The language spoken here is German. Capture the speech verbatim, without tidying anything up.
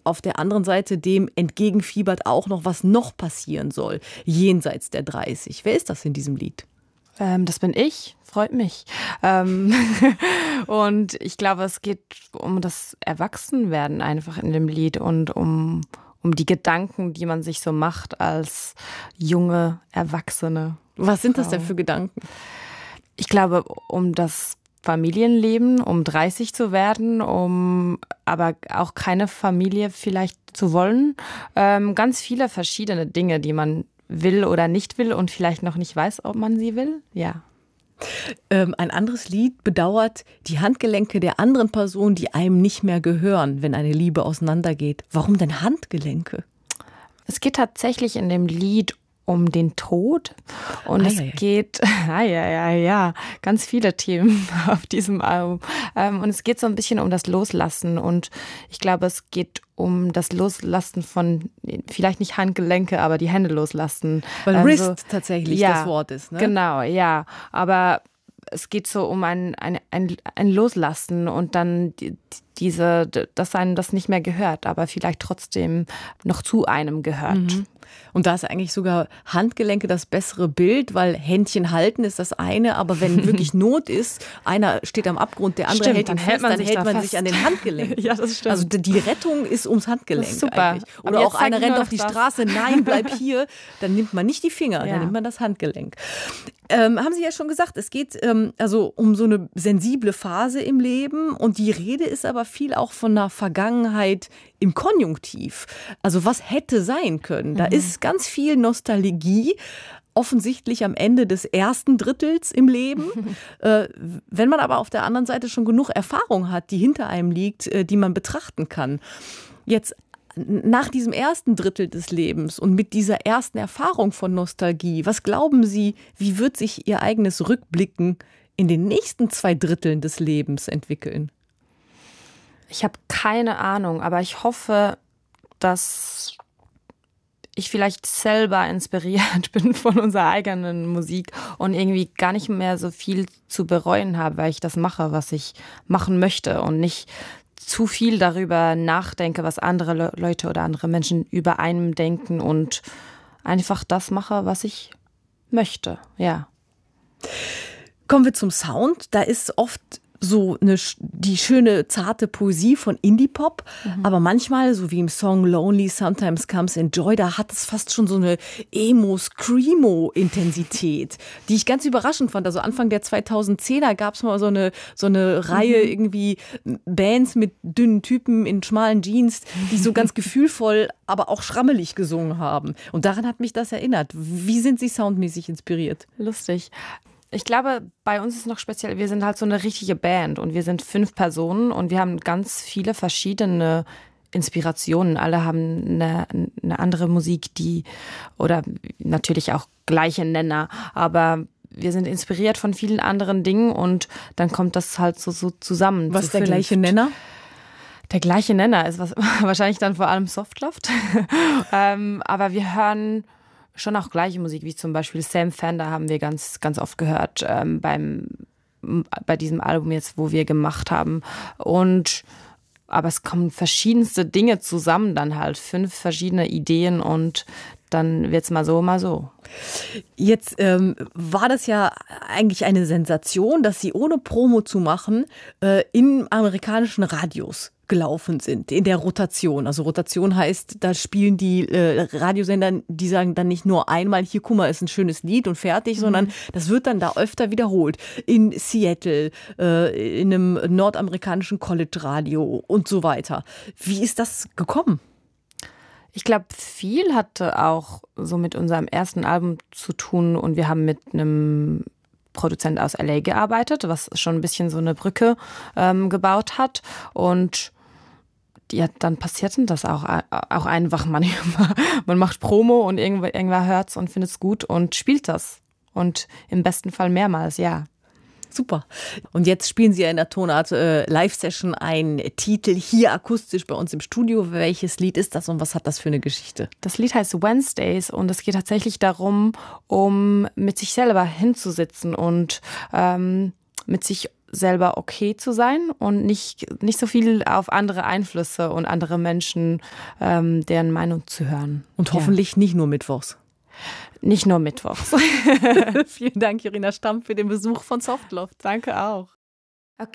auf der anderen Seite dem entgegenfiebert auch noch, was noch passieren soll, jenseits der dreißig. Wer ist das in diesem Lied? Ähm, das bin ich, freut mich. Ähm und ich glaube, es geht um das Erwachsenwerden einfach in dem Lied und um, um die Gedanken, die man sich so macht als junge Erwachsene. Was sind das denn für Gedanken? Ich glaube, um das Familienleben, um dreißig zu werden, um aber auch keine Familie vielleicht zu wollen. Ähm, ganz viele verschiedene Dinge, die man will oder nicht will und vielleicht noch nicht weiß, ob man sie will. Ja. Ähm, ein anderes Lied bedauert die Handgelenke der anderen Person, die einem nicht mehr gehören, wenn eine Liebe auseinandergeht. Warum denn Handgelenke? Es geht tatsächlich in dem Lied um den Tod und ah, es ja, ja. geht, ah, ja, ja, ja, ganz viele Themen auf diesem Album. Und es geht so ein bisschen um das Loslassen und ich glaube, es geht um das Loslassen von, vielleicht nicht Handgelenke, aber die Hände loslassen. Weil also, Wrist tatsächlich ja, das Wort ist, ne? Genau, ja, aber es geht so um ein, ein, ein, ein Loslassen und dann die, diese, dass einem das nicht mehr gehört, aber vielleicht trotzdem noch zu einem gehört. Mhm. Und da ist eigentlich sogar Handgelenke das bessere Bild, weil Händchen halten ist das eine, aber wenn wirklich Not ist, einer steht am Abgrund, der andere stimmt, hält ihn dann fest, hält man dann sich hält da man fest. sich an den Handgelenken. Ja, das stimmt. Also die Rettung ist ums Handgelenk Das ist super. eigentlich. Oder Aber auch jetzt sag einer ich rennt nur auf die noch das. Straße, nein, bleib hier, dann nimmt man nicht die Finger, Ja. dann nimmt man das Handgelenk. Ähm, haben Sie ja schon gesagt, es geht ähm, also um so eine sensible Phase im Leben und die Rede ist aber viel auch von einer Vergangenheit im Konjunktiv. Also was hätte sein können? Da mhm. ist ganz viel Nostalgie, offensichtlich am Ende des ersten Drittels im Leben. äh, wenn man aber auf der anderen Seite schon genug Erfahrung hat, die hinter einem liegt, äh, die man betrachten kann. Jetzt nach diesem ersten Drittel des Lebens und mit dieser ersten Erfahrung von Nostalgie, was glauben Sie, wie wird sich Ihr eigenes Rückblicken in den nächsten zwei Dritteln des Lebens entwickeln? Ich habe keine Ahnung, aber ich hoffe, dass ich vielleicht selber inspiriert bin von unserer eigenen Musik und irgendwie gar nicht mehr so viel zu bereuen habe, weil ich das mache, was ich machen möchte und nicht zu viel darüber nachdenke, was andere Le- Leute oder andere Menschen über einem denken und einfach das mache, was ich möchte, ja. Kommen wir zum Sound. Da ist oft so eine, die schöne, zarte Poesie von Indie-Pop, mhm. aber manchmal, so wie im Song Lonely Sometimes Comes in Joy, da hat es fast schon so eine Emo-Screamo-Intensität, die ich ganz überraschend fand. Also Anfang der zweitausendzehner gab es mal so eine, so eine mhm. Reihe irgendwie Bands mit dünnen Typen in schmalen Jeans, die so ganz gefühlvoll, aber auch schrammelig gesungen haben. Und daran hat mich das erinnert. Wie sind Sie soundmäßig inspiriert? Lustig. Ich glaube, bei uns ist noch speziell, wir sind halt so eine richtige Band und wir sind fünf Personen und wir haben ganz viele verschiedene Inspirationen. Alle haben eine, eine andere Musik, die oder natürlich auch gleiche Nenner, aber wir sind inspiriert von vielen anderen Dingen und dann kommt das halt so, so zusammen. Was ist der gleiche Nenner? Der gleiche Nenner ist was, wahrscheinlich dann vor allem Softloft. ähm, aber wir hören schon auch gleiche Musik, wie zum Beispiel Sam Fender haben wir ganz, ganz oft gehört ähm, beim, bei diesem Album jetzt, wo wir gemacht haben. Und aber es kommen verschiedenste Dinge zusammen, dann halt fünf verschiedene Ideen und dann wird's mal so, mal so. Jetzt ähm, war das ja eigentlich eine Sensation, dass Sie ohne Promo zu machen äh, in amerikanischen Radios gelaufen sind, in der Rotation. Also Rotation heißt, da spielen die äh, Radiosender, die sagen dann nicht nur einmal, hier, guck mal, ist ein schönes Lied und fertig, mhm. sondern das wird dann da öfter wiederholt. In Seattle, äh, in einem nordamerikanischen College-Radio und so weiter. Wie ist das gekommen? Ich glaube, viel hatte auch so mit unserem ersten Album zu tun und wir haben mit einem Produzent aus L A gearbeitet, was schon ein bisschen so eine Brücke ähm, gebaut hat und ja, dann passiert das auch, auch einfach manchmal. Man macht Promo und irgendwer, irgendwer hört's und findet's gut und spielt das und im besten Fall mehrmals, ja. Super. Und jetzt spielen Sie in der Tonart äh, Live-Session einen Titel hier akustisch bei uns im Studio. Welches Lied ist das und was hat das für eine Geschichte? Das Lied heißt Wednesdays und es geht tatsächlich darum, um mit sich selber hinzusitzen und ähm, mit sich selber okay zu sein und nicht, nicht so viel auf andere Einflüsse und andere Menschen, ähm, deren Meinung zu hören. Und hoffentlich ja. nicht nur mittwochs. Nicht nur mittwochs. Vielen Dank, Jorina Stamm, für den Besuch von Softloft. Danke auch.